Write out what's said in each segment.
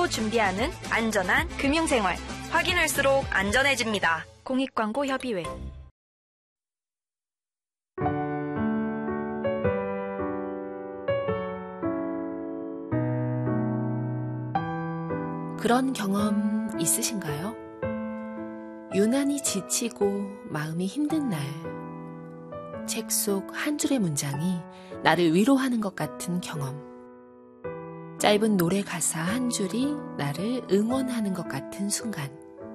살펴보고 준비하는 안전한 금융생활. 확인할수록 안전해집니다. 공익광고협의회. 그런 경험 있으신가요? 유난히 지치고 마음이 힘든 날, 책 속 한 줄의 문장이 나를 위로하는 것 같은 경험. 짧은 노래 가사 한 줄이 나를 응원하는 것 같은 순간.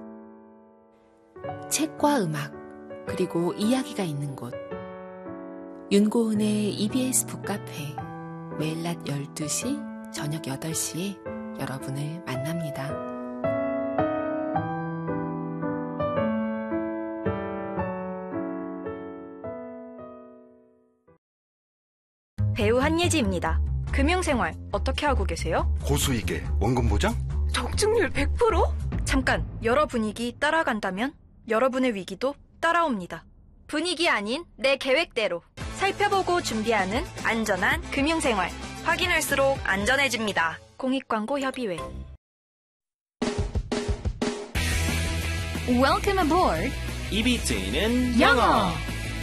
책과 음악, 그리고 이야기가 있는 곳. 윤고은의 EBS 북카페, 매일 낮 12시, 저녁 8시에 여러분을 만납니다. 배우 한예지입니다. 금융생활 어떻게 하고 계세요? 고수익에 원금 보장? 적중률 100%? 잠깐, 여러 분위기 따라간다면 여러분의 위기도 따라옵니다. 분위기 아닌 내 계획대로 살펴보고 준비하는 안전한 금융생활. 확인할수록 안전해집니다. 공익광고협의회. Welcome aboard. 입이 트이는 영어.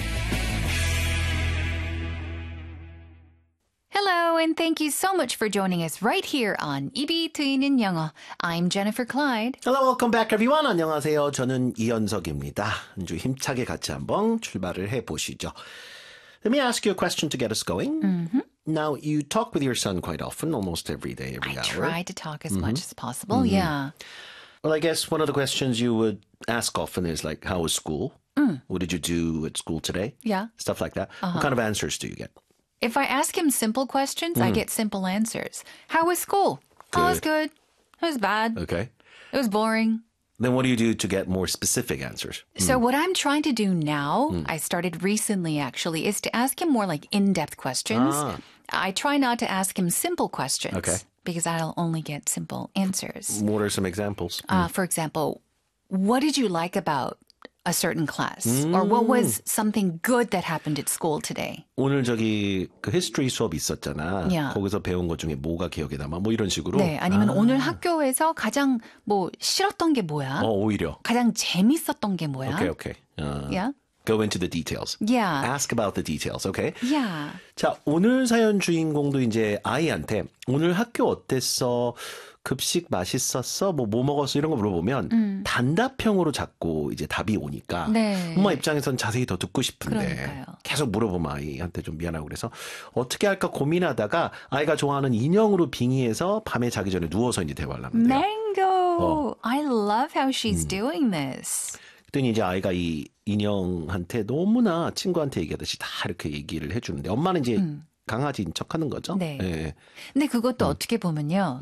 Hello, and thank you so much for joining us right here on 입이 트이는 영어. I'm Jennifer Clyde. Hello, welcome back everyone. 안녕하세요. 저는 이현석입니다. 한 주 힘차게 같이 한번 출발을 해보시죠. Let me ask you a question to get us going. Mm-hmm. Now, you talk with your son quite often, almost every day, every I hour. try to talk as much as possible, yeah. Well, I guess one of the questions you would ask often is like, how was school? What did you do at school today? Yeah. Stuff like that. What kind of answers do you get? If I ask him simple questions, I get simple answers. How was school? Oh, it was good. It was bad. Okay. It was boring. Then what do you do to get more specific answers? So what I'm trying to do now, I started recently actually, is to ask him more like in-depth questions. I try not to ask him simple questions. Okay. Because I'll only get simple answers. What are some examples? For example, what did you like about a certain class? Or what was something good that happened at school today? 오늘 저기 그 history 수업 있었잖아. Yeah. 거기서 배운 것 중에 뭐가 기억에 남아? 뭐 이런 식으로. 네, 아니면 오늘 학교에서 가장 뭐 싫었던 게 뭐야? 오히려. 가장 재밌었던 게 뭐야? Okay. Yeah. Go into the details. Yeah. Ask about the details. Okay. Yeah. 자, 오늘 사연 주인공도 이제 아이한테 오늘 학교 어땠어? 급식 맛있었어? 뭐 먹었어? 이런 거 물어보면 단답형으로 자꾸 이제 답이 오니까 네. 엄마 입장에선 자세히 더 듣고 싶은데 그러니까요. 계속 물어보면 아이한테 좀 미안하고 그래서 어떻게 할까 고민하다가 아이가 좋아하는 인형으로 빙의해서 밤에 자기 전에 누워서 이제 대화를 하는데요. Mango. I love how she's doing this. 그랬더니 이제 아이가 이 인형한테 너무나 친구한테 얘기하듯이 다 이렇게 얘기를 해주는데 엄마는 이제 강아지인 척하는 거죠. 네. 예. 근데 그것도 어떻게 보면요.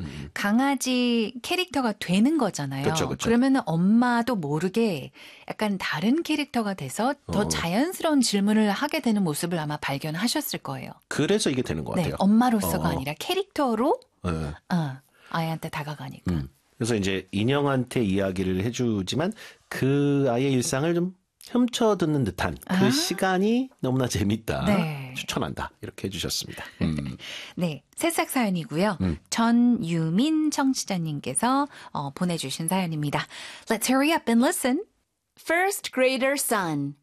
강아지 캐릭터가 되는 거잖아요. 그쵸. 그러면 엄마도 모르게 약간 다른 캐릭터가 돼서 더 자연스러운 질문을 하게 되는 모습을 아마 발견하셨을 거예요. 그래서 이게 되는 것 같아요. 네, 엄마로서가 아니라 캐릭터로 예. 아이한테 다가가니까. 그래서 이제 인형한테 이야기를 해주지만 그 아이의 일상을 좀 훔쳐듣는 듯한 그 시간이 너무나 재밌다. 네. 추천한다. 이렇게 해주셨습니다. 네, 새싹 사연이고요. 전유민 청취자님께서 보내주신 사연입니다. Let's hurry up and listen. First grader son.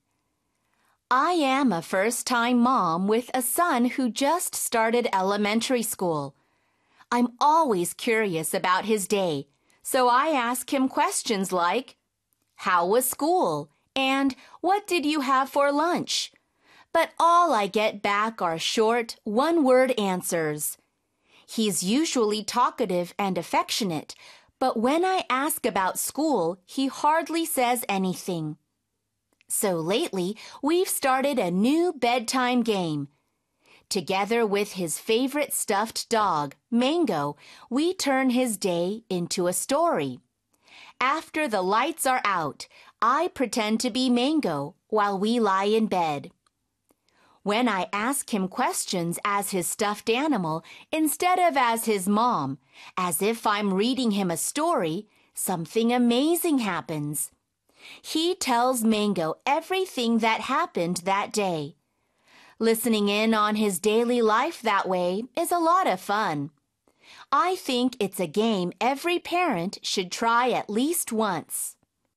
I am a first-time mom with a son who just started elementary school. I'm always curious about his day, so I ask him questions like, how was school? And what did you have for lunch? But all I get back are short, one-word answers. He's usually talkative and affectionate, but when I ask about school, he hardly says anything. So lately, we've started a new bedtime game. Together with his favorite stuffed dog, Mango, we turn his day into a story. After the lights are out, I pretend to be Mango while we lie in bed. When I ask him questions as his stuffed animal instead of as his mom, as if I'm reading him a story, something amazing happens. He tells Mango everything that happened that day. Listening in on his daily life that way is a lot of fun. I think it's a game every parent should try at least once.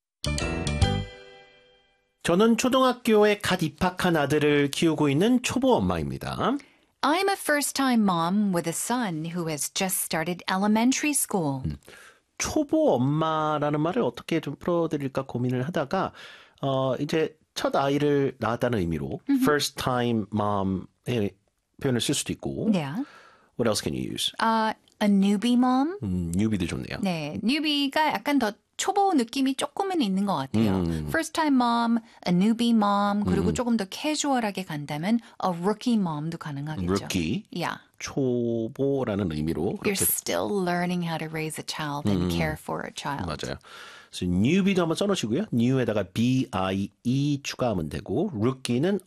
저는 초등학교에 갓 입학한 아들을 키우고 있는 초보 엄마입니다. I'm a first-time mom with a son who has just started elementary school. 초보 엄마라는 말을 어떻게 좀 풀어드릴까 고민을 하다가 이제 첫 아이를 낳았다는 의미로 first time mom의 표현을 쓸 수도 있고 Yeah. What else can you use? A newbie mom. newbie도 좋네요. 네, newbie가 약간 더 초보 느낌이 조금은 있는 것 같아요. First time mom, a newbie mom, 그리고 조금 더 캐주얼하게 간다면 a rookie mom도 가능하겠죠. rookie, Yeah. 초보라는 의미로 You're 그렇게 still learning how to raise a child and care for a child. 맞아요. 그래서 newbie도 한번 써놓으시고요. new에다가 B-I-E 추가하면 되고 rookie는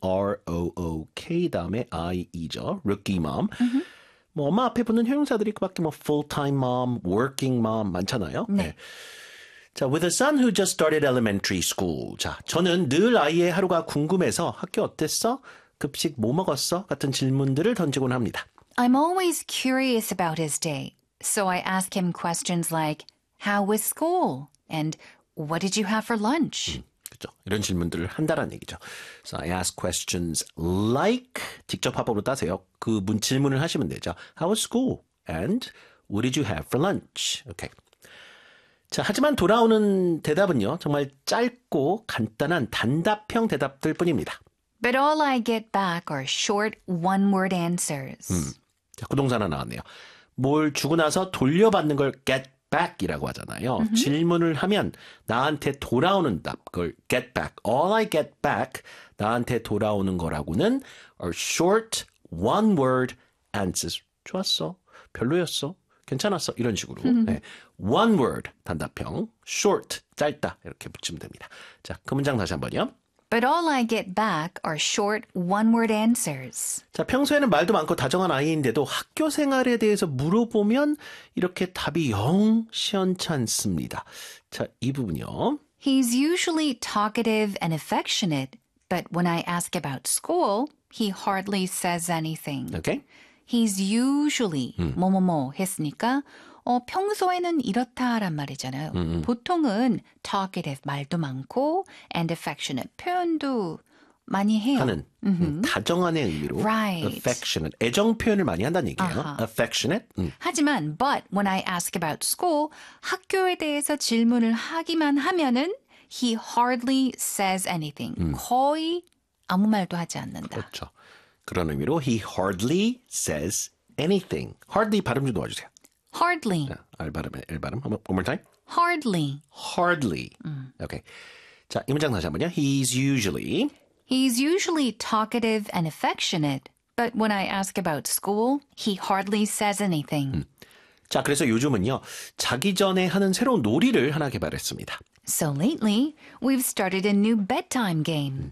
R-O-O-K 다음에 I-E죠. rookie mom. 뭐 엄마 앞에 붙는 형용사들이 그밖에 뭐 full-time mom, working mom 많잖아요. 네. 자, with a son who just started elementary school. 자, 저는 늘 아이의 하루가 궁금해서 학교 어땠어? 급식 뭐 먹었어? 같은 질문들을 던지곤 합니다. I'm always curious about his day, so I ask him questions like, how was school? And what did you have for lunch? 그렇죠. 이런 질문들을 한다라는 얘기죠. So I ask questions like 직접 합법으로 따세요. 그 질문을 하시면 되죠. How was school? And what did you have for lunch? Okay. 자, 하지만 돌아오는 대답은요. 정말 짧고 간단한 단답형 대답들 뿐입니다. But all I get back are short one-word answers. 자, 구동사 하나 나왔네요. 뭘 주고 나서 돌려받는 걸 get back이라고 하잖아요. 질문을 하면 나한테 돌아오는 답, 그걸 get back. All I get back, 나한테 돌아오는 거라고는 are short one-word answers. 좋았어, 별로였어, 괜찮았어 이런 식으로 네. one word 단답형 short 짧다 이렇게 붙이면 됩니다. 자, 그 문장 다시 한번요. But all I get back are short one-word answers. 자, 평소에는 말도 많고 다정한 아이인데도 학교 생활에 대해서 물어보면 이렇게 답이 영 시원찮습니다. 자, 이 부분이요. He's usually talkative and affectionate, but when I ask about school, he hardly says anything. 오케이? He's usually 뭐뭐뭐 했으니까 평소에는 이렇다란 말이잖아요. 보통은 talkative 말도 많고 and affectionate 표현도 많이 해요. 하는 다정한의 의미로 Right. affectionate 애정 표현을 많이 한다는 얘기예요. 아하. affectionate. 하지만 but when I ask about school, 학교에 대해서 질문을 하기만 하면은 he hardly says anything. 거의 아무 말도 하지 않는다. 그렇죠. 그런 의미로 he hardly says anything. hardly 발음 좀 도와주세요. Hardly. R 발음, L 발음. One more time. Hardly. Hardly. Okay. 자, 이 문장 다시 한번요. He's usually He's usually talkative and affectionate, but when I ask about school, he hardly says anything. 자, 그래서 요즘은요. 자기 전에 하는 새로운 놀이를 하나 개발했습니다. So lately, we've started a new bedtime game.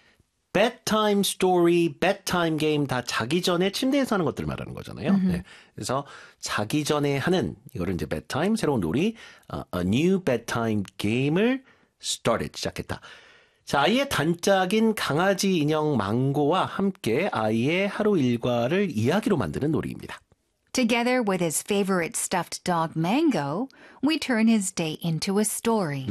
bedtime story, bedtime game 다 자기 전에 침대에서 하는 것들 말하는 거잖아요. 네. 그래서 자기 전에 하는 이거를 이제 bedtime 새로운 놀이, a new bedtime game을 started 시작했다. 자, 아이의 단짝인 강아지 인형 망고와 함께 아이의 하루 일과를 이야기로 만드는 놀이입니다. Together with his favorite stuffed dog Mango, we turn his day into a story.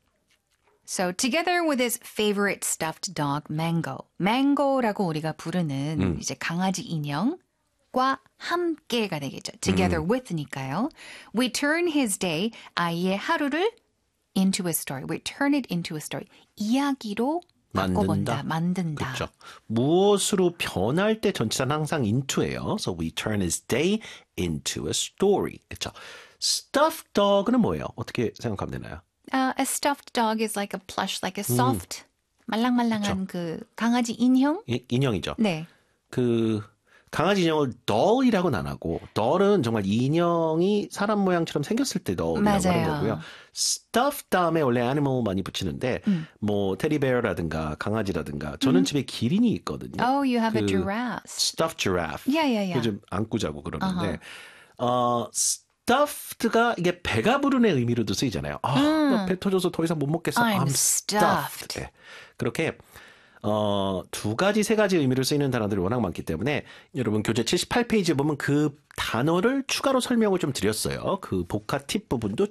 So together with his favorite stuffed dog Mango. Mango라고 우리가 부르는 이제 강아지 인형과 함께가 되겠죠. Together with니까요. We turn his day, 아이의 하루를 into a story. We turn it into a story. 이야기로 바꿔본다, 만든다. 그렇죠. 무엇으로 변할 때 전치사는 항상 into예요. So we turn his day into a story. 그렇죠. Stuffed dog는 뭐예요? 어떻게 생각하면 되나요? A stuffed dog is like a plush, like a soft, 말랑말랑한 그 강아지 인형? 인형이죠. 네. 그 강아지 인형을 doll이라고는 안 하고 doll은 정말 인형이 사람 모양처럼 생겼을 때 doll이라고 하는 거고요. stuff 다음에 원래 animal 많이 붙이는데 뭐 테디베어라든가 강아지라든가 저는 집에 기린이 있거든요. Oh, you have a giraffe. stuffed giraffe. Yeah. 요즘 안고 자고 그러는데 stuffed가 이게 배가 부르는 의미로도 쓰이잖아요. 나 배 터져서 더 이상 못 먹겠어. I'm stuffed. 네. 그렇게 두 가지, 세 가지 의미로 쓰이는 단어들이 워낙 많기 때문에 여러분 교재 78페이지에 보면 그 단어를 추가로 설명을 좀 드렸어요. 그 복화 팁 부분도